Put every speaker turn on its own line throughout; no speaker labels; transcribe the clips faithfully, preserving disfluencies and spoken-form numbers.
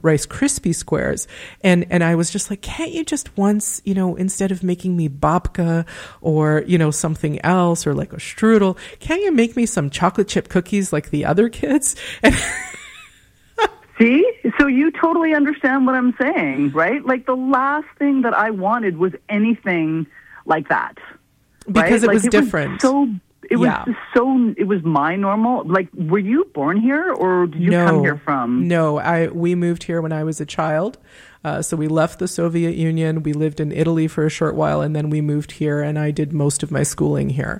Rice Krispie squares. And, and I was just like, can't you just once, you know, instead of making me babka or, you know, something else or like a strudel, can't you make me some chocolate chip cookies like the other kids? And
See? So you totally understand what I'm saying, right? Like the last thing that I wanted was anything like that.
Because
right?
it
like,
was
it
different.
Was so it
yeah.
was so it was my normal. Like, were you born here or did you
no,
come here from?
No, I we moved here when I was a child. Uh, so we left the Soviet Union. We lived in Italy for a short while, and then we moved here, and I did most of my schooling here.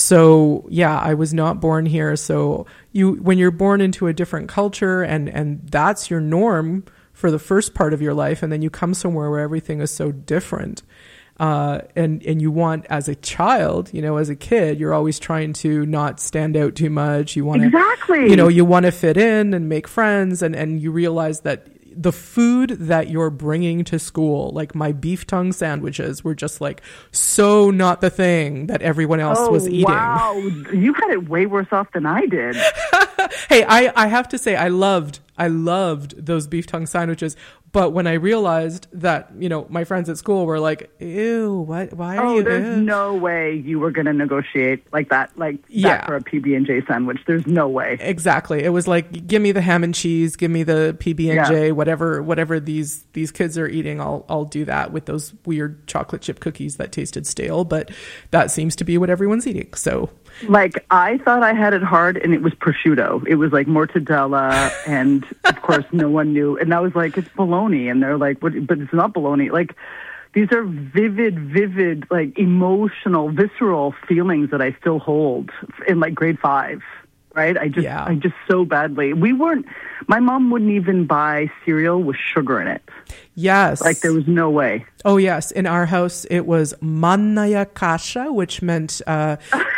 So yeah, I was not born here. So you, when you're born into a different culture, and and that's your norm for the first part of your life, and then you come somewhere where everything is so different. Uh, and, and you want, as a child, you know, as a kid, you're always trying to not stand out too much. You want to,
exactly.
you know, you want to fit in and make friends, and, and you realize that the food that you're bringing to school, like my beef tongue sandwiches, were just like so not the thing that everyone else
oh,
was eating.
Wow, you had it way worse off than I did.
Hey, I, I have to say, I loved, I loved those beef tongue sandwiches. But when I realized that, you know, my friends at school were like, ew, what, why are
oh,
you?
there's
ew?
no way you were going to negotiate like that, like
yeah.
that for a P B and J sandwich. There's no way.
Exactly. It was like, give me the ham and cheese, give me the P B and J,
yeah.
whatever, whatever these, these kids are eating. I'll, I'll do that with those weird chocolate chip cookies that tasted stale, but that seems to be what everyone's eating. So.
Like, I thought I had it hard, and it was prosciutto. It was like mortadella, and of course, no one knew. And I was like, it's bologna. And they're like, what? But it's not bologna. Like, these are vivid, vivid, like, emotional, visceral feelings that I still hold in, like, grade five, right? I just,
yeah.
I just so badly. We weren't, my mom wouldn't even buy cereal with sugar in it.
Yes.
Like, there was no way.
Oh, yes. In our house, it was mannaya kasha, which meant uh,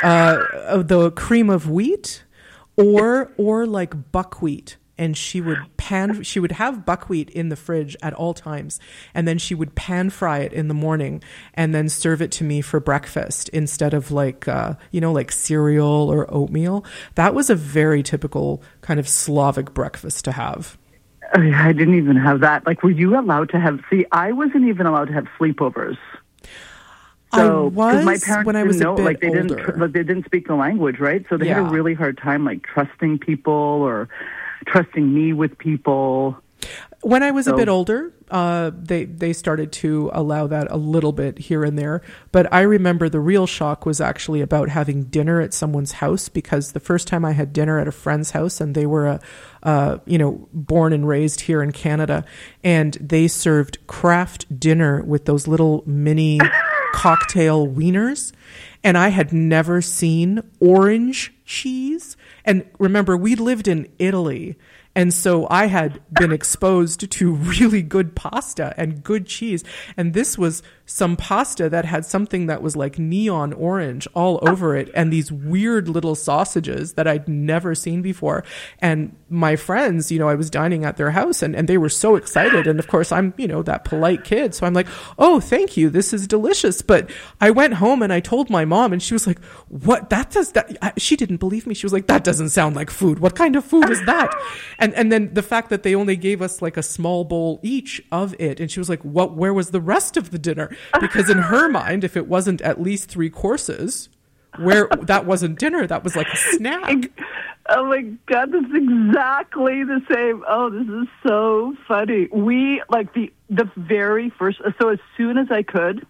uh, the cream of wheat, or or like buckwheat. And she would pan, she would have buckwheat in the fridge at all times. And then she would pan fry it in the morning and then serve it to me for breakfast instead of like, uh, you know, like cereal or oatmeal. That was a very typical kind of Slavic breakfast to have.
I didn't even have that. Like, were you allowed to have, see, I wasn't even allowed to have sleepovers. So,
I was
my parents
when I was
didn't know,
a bit
like they
older.
didn't, like they didn't speak the language, right? So they
yeah.
had a really hard time, like trusting people or trusting me with people.
When I was
so,
a bit older, uh, they they started to allow that a little bit here and there. But I remember the real shock was actually about having dinner at someone's house, because the first time I had dinner at a friend's house, and they were a, uh, you know, born and raised here in Canada, and they served Kraft dinner with those little mini cocktail wieners, and I had never seen orange cheese. And remember, we lived in Italy, and so I had been exposed to really good pasta and good cheese. And this was some pasta that had something that was like neon orange all over it, and these weird little sausages that I'd never seen before. And my friends, you know, I was dining at their house, and, and they were so excited. And of course, I'm, you know, that polite kid. So I'm like, oh, thank you. This is delicious. But I went home and I told my mom, and she was like, what? That does that? I, she didn't believe me. She was like, that doesn't sound like food. What kind of food is that? And and then the fact that they only gave us like a small bowl each of it. And she was like, what, where was the rest of the dinner? Because in her mind, if it wasn't at least three courses, where that wasn't dinner, that was like a snack.
Oh my God, that's exactly the same. Oh, this is so funny. We, like the, the very first, so as soon as I could,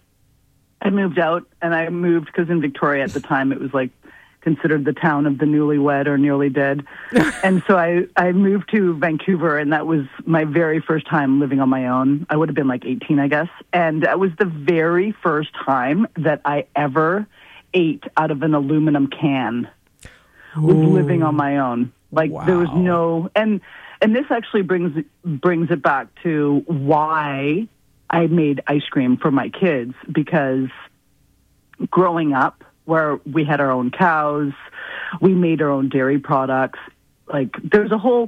I moved out, and I moved because in Victoria at the time, it was like considered the town of the newlywed or nearly dead. And so I, I moved to Vancouver, and that was my very first time living on my own. I would have been like eighteen, I guess. And that was the very first time that I ever ate out of an aluminum can. Was
Ooh.
living on my own. Like
Wow.
there was no, and, and this actually brings, brings it back to why I made ice cream for my kids, because growing up, where we had our own cows, we made our own dairy products. Like, there's a whole,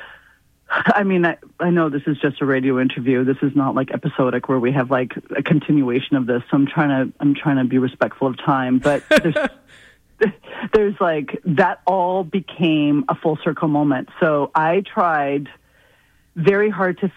I mean, I, I know this is just a radio interview. This is not like episodic where we have like a continuation of this. So I'm trying to, I'm trying to be respectful of time, but there's, there's like, that all became a full circle moment. So I tried very hard to